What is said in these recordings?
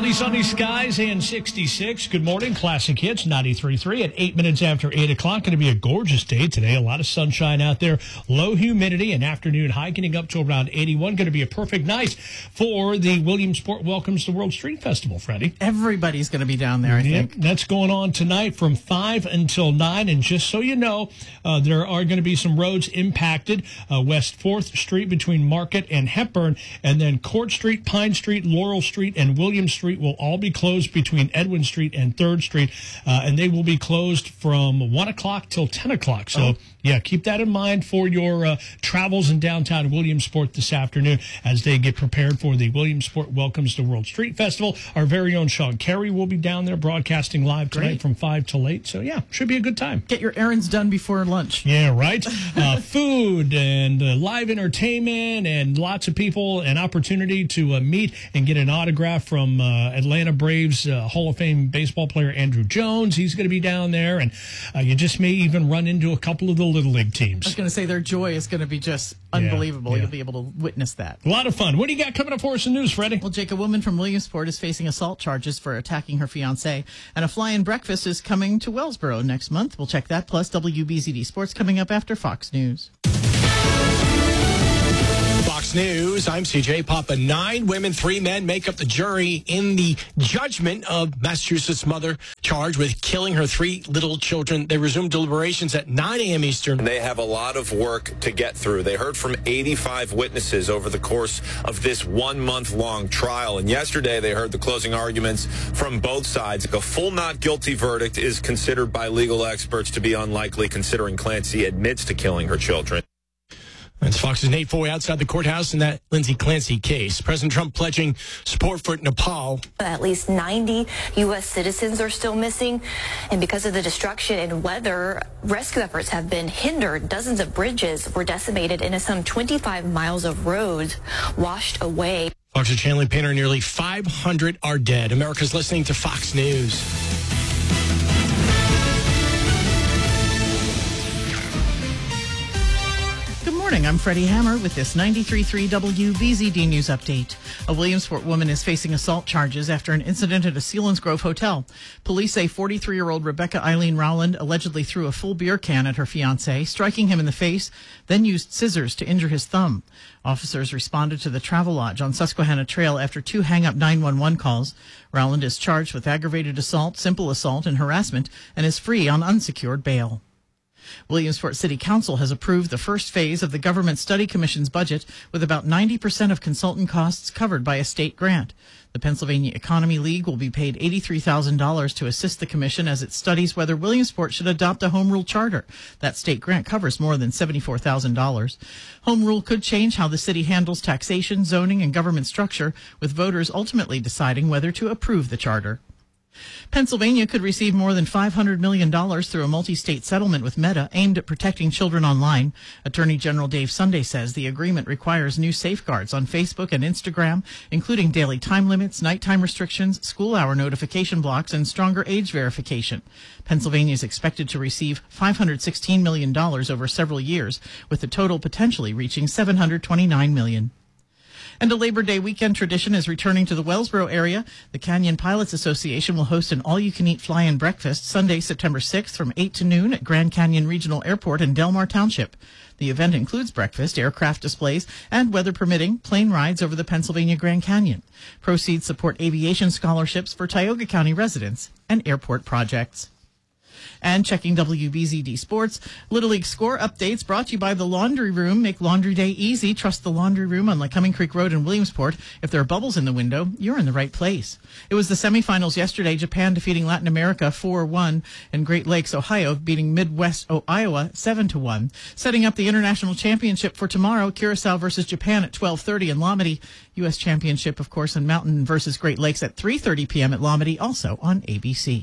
Sunny skies and 66. Good morning, Classic Hits 93.3 at 8 minutes after 8 o'clock. Going to be a gorgeous day today. A lot of sunshine out there. Low humidity. An afternoon high getting up to around 81. Going to be a perfect night for the Williamsport Welcomes to World Street Festival, Freddie. Everybody's going to be down there, I think. That's going on tonight from 5 until 9. And just so you know, there are going to be some roads impacted. West 4th Street between Market and Hepburn. And then Court Street, Pine Street, Laurel Street, and William Street will all be closed between Edwin Street and 3rd Street, and they will be closed from 1 o'clock till 10 o'clock. So, yeah, keep that in mind for your travels in downtown Williamsport this afternoon as they get prepared for the Williamsport Welcomes to World Street Festival. Our very own Sean Carey will be down there broadcasting live tonight from 5 till 8. So, yeah, should be a good time. Get your errands done before lunch. Yeah, right. Food and live entertainment and lots of people, an opportunity to meet and get an autograph from Atlanta Braves Hall of Fame baseball player Andrew Jones. He's going to be down there, and you just may even run into a couple of the Little League teams. I was going to say their joy is going to be just unbelievable. Yeah. You'll be able to witness that. A lot of fun. What do you got coming up for us in news, Freddie? Well, Jake, a woman from Williamsport is facing assault charges for attacking her fiancé, and a fly-in breakfast is coming to Wellsboro next month. We'll check that, plus WBZD Sports coming up after Fox News. Fox News, I'm CJ Papa. 9 women, 3 men make up the jury in the judgment of Massachusetts mother charged with killing her 3 little children. They resumed deliberations at 9 a.m. Eastern. They have a lot of work to get through. They heard from 85 witnesses over the course of this 1-month-long trial. And yesterday they heard the closing arguments from both sides. A full not guilty verdict is considered by legal experts to be unlikely, considering Clancy admits to killing her children. That's Fox's Nate Foy outside the courthouse in that Lindsay Clancy case. President Trump pledging support for Nepal. At least 90 U.S. citizens are still missing. And because of the destruction and weather, rescue efforts have been hindered. Dozens of bridges were decimated and some 25 miles of roads washed away. Fox's Chandler Painter, nearly 500 are dead. America's listening to Fox News. I'm Freddie Hammer with this 93.3 WBZD News Update. A Williamsport woman is facing assault charges after an incident at a Selinsgrove hotel. Police say 43-year-old Rebecca Eileen Rowland allegedly threw a full beer can at her fiancé, striking him in the face, then used scissors to injure his thumb. Officers responded to the Travelodge on Susquehanna Trail after 2 hang-up 911 calls. Rowland is charged with aggravated assault, simple assault, and harassment, and is free on unsecured bail. Williamsport City Council has approved the first phase of the Government Study Commission's budget with about 90% of consultant costs covered by a state grant. The Pennsylvania Economy League will be paid $83,000 to assist the commission as it studies whether Williamsport should adopt a home rule charter. That state grant covers more than $74,000. Home rule could change how the city handles taxation, zoning, and government structure, with voters ultimately deciding whether to approve the charter. Pennsylvania could receive more than $500 million through a multi-state settlement with Meta aimed at protecting children online. Attorney General Dave Sunday says the agreement requires new safeguards on Facebook and Instagram, including daily time limits, nighttime restrictions, school hour notification blocks, and stronger age verification. Pennsylvania is expected to receive $516 million over several years, with the total potentially reaching $729 million. And a Labor Day weekend tradition is returning to the Wellsboro area. The Canyon Pilots Association will host an all-you-can-eat fly-in breakfast Sunday, September 6th from 8 to noon at Grand Canyon Regional Airport in Delmar Township. The event includes breakfast, aircraft displays, and, weather permitting, plane rides over the Pennsylvania Grand Canyon. Proceeds support aviation scholarships for Tioga County residents and airport projects. And checking WBZD Sports, Little League score updates brought to you by The Laundry Room. Make laundry day easy. Trust The Laundry Room on Lycoming Creek Road in Williamsport. If there are bubbles in the window, you're in the right place. It was the semifinals yesterday. Japan defeating Latin America 4-1 and Great Lakes, Ohio, beating Midwest Iowa 7-1. Setting up the international championship for tomorrow, Curacao versus Japan at 12:30 in Lomedy. U.S. Championship, of course, in Mountain versus Great Lakes at 3:30 p.m. at Lomedy, also on ABC.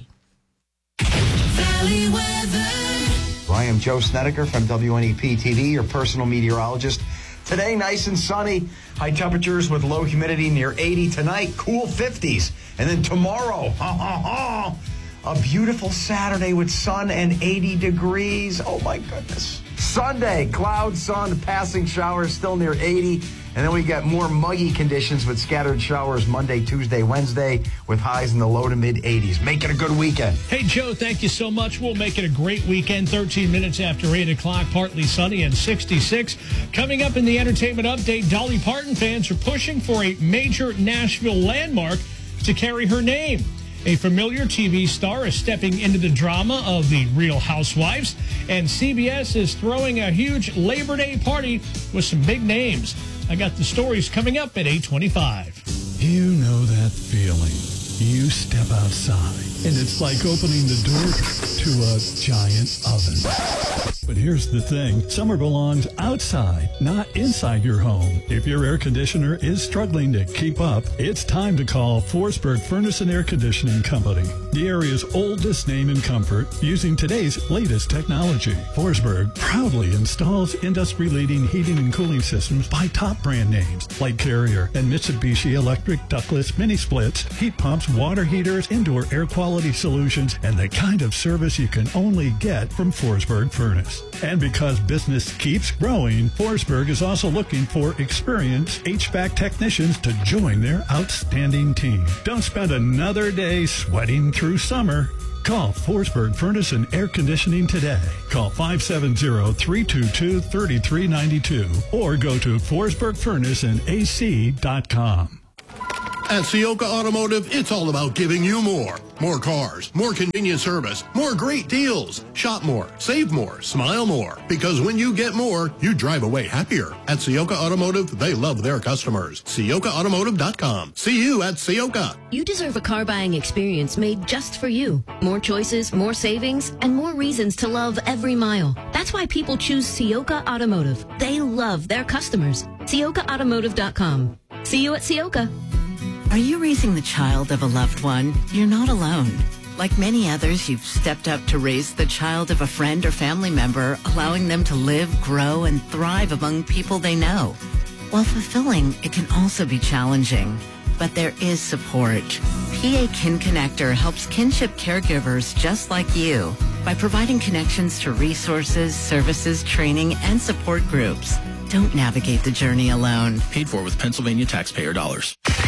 I am Joe Snedeker from WNEP TV, your personal meteorologist. Today, nice and sunny. High temperatures with low humidity near 80 tonight, cool 50s. And then tomorrow, a beautiful Saturday with sun and 80 degrees. Oh, my goodness. Sunday, cloud, sun, passing showers, still near 80. And then we got more muggy conditions with scattered showers Monday, Tuesday, Wednesday, with highs in the low to mid 80s. Make it a good weekend. Hey, Joe, thank you so much. We'll make it a great weekend. 13 minutes after 8 o'clock, partly sunny and 66. Coming up in the entertainment update, Dolly Parton fans are pushing for a major Nashville landmark to carry her name. A familiar TV star is stepping into the drama of The Real Housewives, and CBS is throwing a huge Labor Day party with some big names. I got the stories coming up at 8:25. You know that feeling. You step outside, and it's like opening the door to a giant oven. But here's the thing. Summer belongs outside, not inside your home. If your air conditioner is struggling to keep up, it's time to call Forsberg Furnace and Air Conditioning Company, the area's oldest name in comfort, using today's latest technology. Forsberg proudly installs industry-leading heating and cooling systems by top brand names like Carrier and Mitsubishi Electric ductless mini splits, heat pumps, water heaters, indoor air quality solutions, and the kind of service you can only get from Forsberg Furnace. And because business keeps growing, Forsberg is also looking for experienced HVAC technicians to join their outstanding team. Don't spend another day sweating through summer. Call Forsberg Furnace and Air Conditioning today. Call 570-322-3392 or go to forsbergfurnaceandac.com. At Ciocca Automotive, it's all about giving you more. More cars, more convenient service, more great deals. Shop more, save more, smile more. Because when you get more, you drive away happier. At Ciocca Automotive, they love their customers. CioccaAutomotive.com. See you at Ciocca. You deserve a car buying experience made just for you. More choices, more savings, and more reasons to love every mile. That's why people choose Ciocca Automotive. They love their customers. CioccaAutomotive.com. See you at Ciocca. Are you raising the child of a loved one? You're not alone. Like many others, you've stepped up to raise the child of a friend or family member, allowing them to live, grow, and thrive among people they know. While fulfilling, it can also be challenging. But there is support. PA Kin Connector helps kinship caregivers just like you by providing connections to resources, services, training, and support groups. Don't navigate the journey alone. Paid for with Pennsylvania taxpayer dollars.